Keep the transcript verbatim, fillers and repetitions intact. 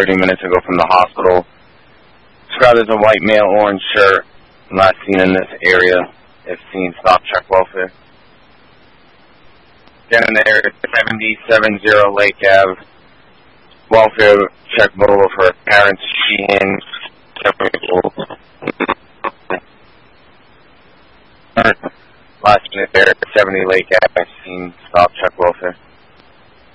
thirty minutes ago from the hospital. Described as a white male, orange shirt. Last seen in this area. If seen, stop, check welfare. Again in the area, seventy-seven zero Lake Ave. Welfare check both of her parents, she and last seen in the area, seventy Lake Ave. Seen, stop, check welfare.